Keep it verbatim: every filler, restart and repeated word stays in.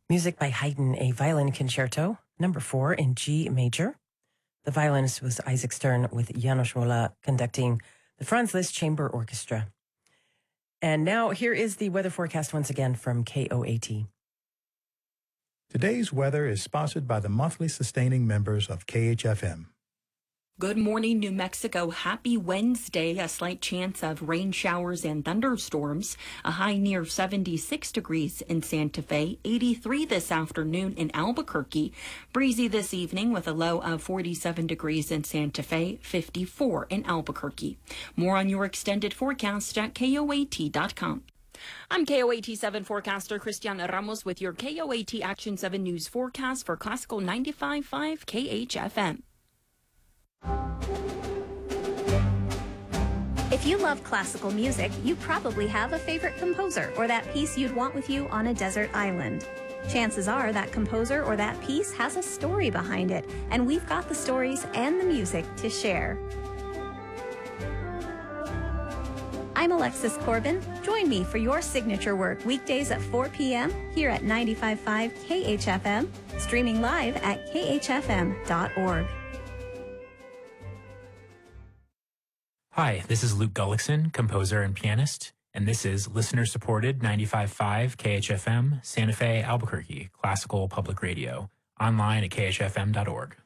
Music by Haydn, a violin concerto, number four in G major. The violinist was Isaac Stern with Janos Rolla conducting the Franz Liszt Chamber Orchestra. And now here is the weather forecast once again from K O A T. Today's weather is sponsored by the monthly sustaining members of K H F M. Good morning, New Mexico. Happy Wednesday. A slight chance of rain showers and thunderstorms. A high near seventy-six degrees in Santa Fe. eighty-three this afternoon in Albuquerque. Breezy this evening with a low of forty-seven degrees in Santa Fe. fifty-four in Albuquerque. More on your extended forecast at K O A T dot com. I'm K O A T seven forecaster Cristiana Ramos with your K O A T Action seven News forecast for Classical ninety-five point five K H F M. If you love classical music, you probably have a favorite composer or that piece you'd want with you on a desert island. Chances are that composer or that piece has a story behind it, and we've got the stories and the music to share. I'm Alexis Corbin. Join me for your signature work weekdays at four p.m. here at ninety-five point five K H F M, streaming live at K H F M dot org. Hi, this is Luke Gullickson, composer and pianist, and this is listener-supported ninety-five point five K H F M, Santa Fe, Albuquerque, classical public radio, online at K H F M dot org.